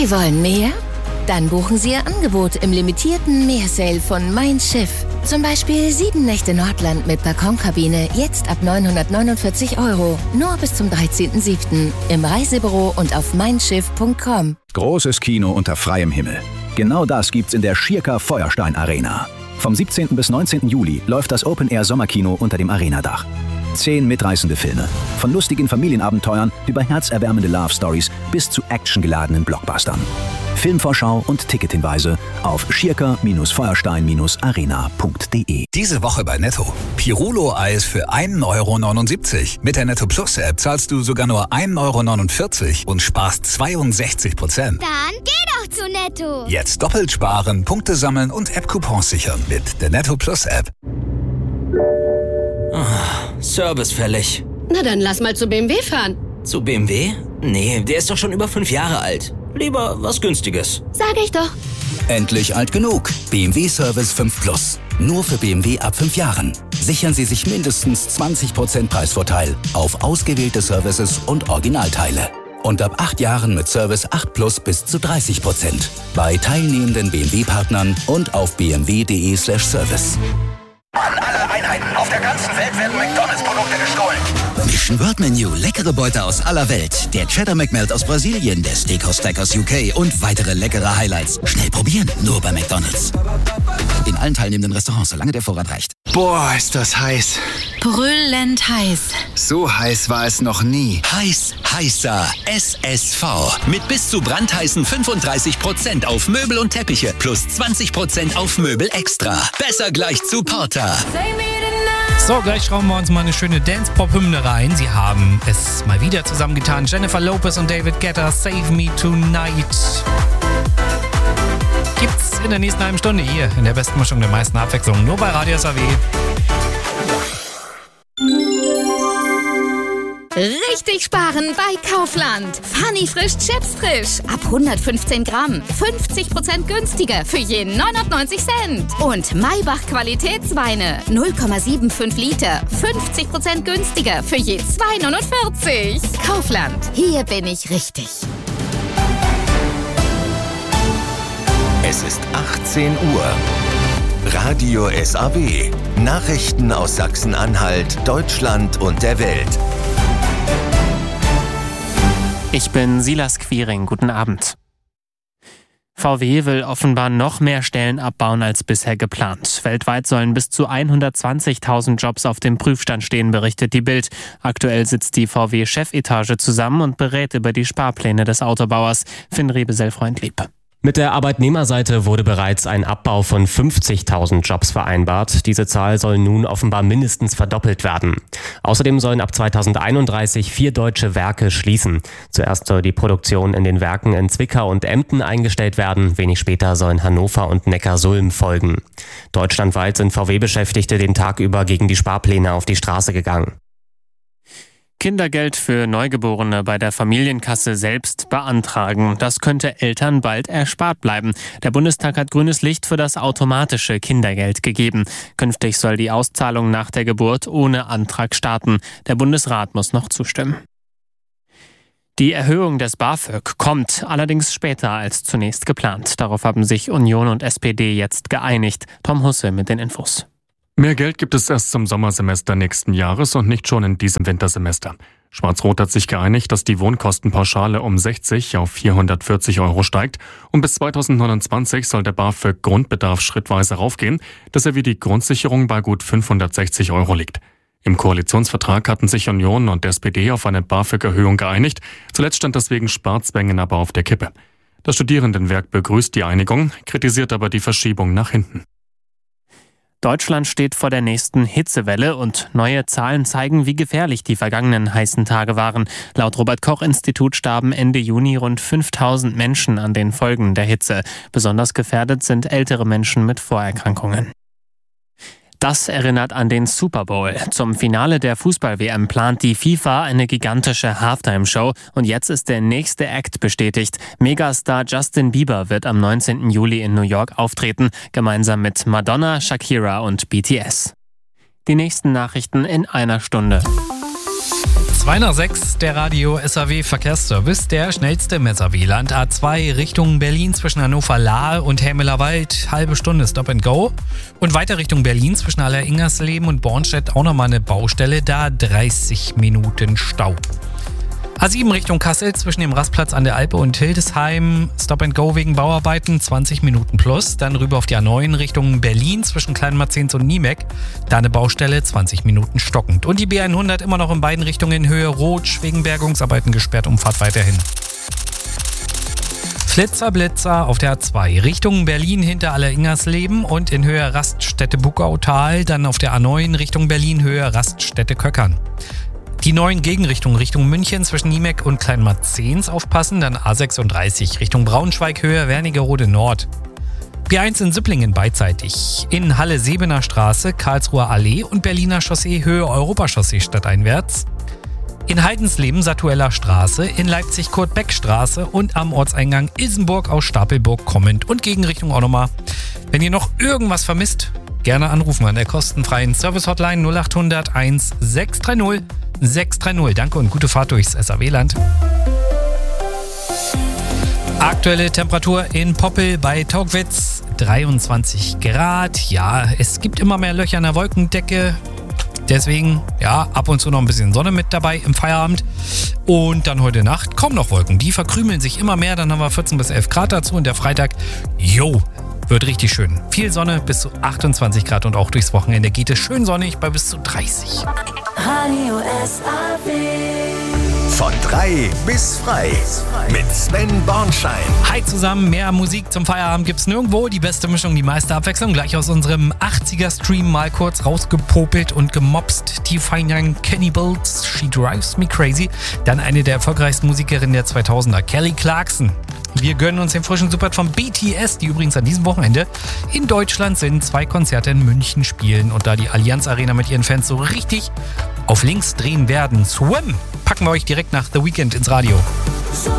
Sie wollen mehr? Dann buchen Sie Ihr Angebot im limitierten Meersale von Mein Schiff. Zum Beispiel 7 Nächte Nordland mit Balkonkabine, jetzt ab 949 €. Nur bis zum 13.07. im Reisebüro und auf meinschiff.com. Großes Kino unter freiem Himmel. Genau das gibt's in der Schirker Feuerstein Arena. Vom 17. bis 19. Juli läuft das Open-Air-Sommerkino unter dem Arenadach. 10 mitreißende Filme. Von lustigen Familienabenteuern über herzerwärmende Love-Stories bis zu actiongeladenen Blockbustern. Filmvorschau und Tickethinweise auf schirker-feuerstein-arena.de. Diese Woche bei Netto. Pirulo-Eis für 1,79 € Mit der Netto Plus App zahlst du sogar nur 1,49 € und sparst 62%. Dann geh doch zu Netto. Jetzt doppelt sparen, Punkte sammeln und App-Coupons sichern mit der Netto Plus App. Service fällig. Na dann lass mal zu BMW fahren. Zu BMW? Nee, der ist doch schon über 5 Jahre alt. Lieber was Günstiges. Sag ich doch. Endlich alt genug. BMW Service 5 Plus. Nur für BMW ab 5 Jahren. Sichern Sie sich mindestens 20% Preisvorteil auf ausgewählte Services und Originalteile. Und ab 8 Jahren mit Service 8 Plus bis zu 30%. Bei teilnehmenden BMW-Partnern und auf bmw.de/service. An alle Einheiten auf der ganzen Welt werden McDonalds-Produkte gestohlen. Mission World Menu, leckere Beute aus aller Welt. Der Cheddar McMelt aus Brasilien, der Steakhouse Stack aus UK und weitere leckere Highlights. Schnell probieren, nur bei McDonalds. In allen teilnehmenden Restaurants, solange der Vorrat reicht. Boah, ist das heiß. Brüllend heiß. So heiß war es noch nie. Heiß, heißer, SSV. Mit bis zu brandheißen 35% auf Möbel und Teppiche plus 20% auf Möbel extra. Besser gleich zu Porter. So, gleich schrauben wir uns mal eine schöne Dance-Pop-Hymne rein. Sie haben es mal wieder zusammengetan. Jennifer Lopez und David Guetta, Save Me Tonight. Gibt's in der nächsten halben Stunde hier in der besten Mischung der meisten Abwechslung. Nur bei Radio SAW. Richtig sparen bei Kaufland. Funny Frisch Chips frisch. Ab 115 Gramm. 50% günstiger für je 99 Cent. Und Maybach Qualitätsweine. 0,75 Liter. 50% günstiger für je 2,49. Kaufland. Hier bin ich richtig. Es ist 18 Uhr. Radio SAW. Nachrichten aus Sachsen-Anhalt, Deutschland und der Welt. Ich bin Silas Quiring. Guten Abend. VW will offenbar noch mehr Stellen abbauen als bisher geplant. Weltweit sollen bis zu 120.000 Jobs auf dem Prüfstand stehen, berichtet die Bild. Aktuell sitzt die VW-Chefetage zusammen und berät über die Sparpläne des Autobauers. Finn Rebesell-Freundlieb. Mit der Arbeitnehmerseite wurde bereits ein Abbau von 50.000 Jobs vereinbart. Diese Zahl soll nun offenbar mindestens verdoppelt werden. Außerdem sollen ab 2031 4 deutsche Werke schließen. Zuerst soll die Produktion in den Werken in Zwickau und Emden eingestellt werden. Wenig später sollen Hannover und Neckarsulm folgen. Deutschlandweit sind VW-Beschäftigte den Tag über gegen die Sparpläne auf die Straße gegangen. Kindergeld für Neugeborene bei der Familienkasse selbst beantragen. Das könnte Eltern bald erspart bleiben. Der Bundestag hat grünes Licht für das automatische Kindergeld gegeben. Künftig soll die Auszahlung nach der Geburt ohne Antrag starten. Der Bundesrat muss noch zustimmen. Die Erhöhung des BAföG kommt, allerdings später als zunächst geplant. Darauf haben sich Union und SPD jetzt geeinigt. Tom Husse mit den Infos. Mehr Geld gibt es erst zum Sommersemester nächsten Jahres und nicht schon in diesem Wintersemester. Schwarz-Rot hat sich geeinigt, dass die Wohnkostenpauschale um 60 auf 440 € steigt und bis 2029 soll der BAföG-Grundbedarf schrittweise raufgehen, dass er wie die Grundsicherung bei gut 560 € liegt. Im Koalitionsvertrag hatten sich Union und SPD auf eine BAföG-Erhöhung geeinigt. Zuletzt stand das wegen Sparzwängen aber auf der Kippe. Das Studierendenwerk begrüßt die Einigung, kritisiert aber die Verschiebung nach hinten. Deutschland steht vor der nächsten Hitzewelle und neue Zahlen zeigen, wie gefährlich die vergangenen heißen Tage waren. Laut Robert-Koch-Institut starben Ende Juni rund 5.000 Menschen an den Folgen der Hitze. Besonders gefährdet sind ältere Menschen mit Vorerkrankungen. Das erinnert an den Super Bowl. Zum Finale der Fußball-WM plant die FIFA eine gigantische Halftime-Show und jetzt ist der nächste Act bestätigt. Megastar Justin Bieber wird am 19. Juli in New York auftreten, gemeinsam mit Madonna, Shakira und BTS. Die nächsten Nachrichten in einer Stunde. 2 nach 6, der Radio SAW Verkehrsservice, der schnellste im SAW-Land. A2 Richtung Berlin zwischen Hannover-Lahe und Hämelerwald, halbe Stunde Stop and Go. Und weiter Richtung Berlin zwischen Alleringersleben und Bornstedt auch nochmal eine Baustelle, da 30 Minuten Stau. A7 Richtung Kassel zwischen dem Rastplatz an der Alpe und Hildesheim, Stop and Go wegen Bauarbeiten, 20 Minuten plus. Dann rüber auf die A9 Richtung Berlin zwischen Kleinmarzens und Niemek, da eine Baustelle, 20 Minuten stockend. Und die B100 immer noch in beiden Richtungen Höhe Rotsch wegen Bergungsarbeiten gesperrt, Umfahrt weiterhin. Flitzer auf der A2 Richtung Berlin hinter Alleringersleben und in Höhe Raststätte Buckautal, dann auf der A9 Richtung Berlin Höhe Raststätte Köckern. Die neuen Gegenrichtungen Richtung München zwischen Niemek und Kleinmarzens aufpassen, dann A36 Richtung Braunschweig Höhe Wernigerode Nord. B1 in Süpplingen beidseitig. In Halle-Sebener Straße, Karlsruher Allee und Berliner Chaussee Höhe Europachaussee stadteinwärts. In Heidensleben Satueller Straße, in Leipzig Kurt-Beck-Straße und am Ortseingang Ilsenburg aus Stapelburg kommend und Gegenrichtung auch nochmal. Wenn ihr noch irgendwas vermisst, gerne anrufen an der kostenfreien Service-Hotline 0800 1630 630. Danke und gute Fahrt durchs SAW-Land. Aktuelle Temperatur in Poppel bei Tauchwitz 23 Grad. Ja, es gibt immer mehr Löcher in der Wolkendecke. Deswegen, ja, ab und zu noch ein bisschen Sonne mit dabei im Feierabend. Und dann heute Nacht kommen noch Wolken. Die verkrümeln sich immer mehr. Dann haben wir 14 bis 11 Grad dazu. Und der Freitag, wird richtig schön. Viel Sonne bis zu 28 Grad und auch durchs Wochenende geht es schön sonnig bei bis zu 30. Radio SAW. Von 3 bis frei mit Sven Bornschein. Hi zusammen, mehr Musik zum Feierabend gibt's nirgendwo. Die beste Mischung, die meiste Abwechslung. Gleich aus unserem 80er-Stream mal kurz rausgepopelt und gemopst. Die Fine Cannibals, She Drives Me Crazy. Dann eine der erfolgreichsten Musikerinnen der 2000er, Kelly Clarkson. Wir gönnen uns den frischen Support von BTS, die übrigens an diesem Wochenende in Deutschland sind, 2 Konzerte in München spielen und da die Allianz Arena mit ihren Fans so richtig auf links drehen werden. Swim packen wir euch direkt nach The Weeknd ins Radio.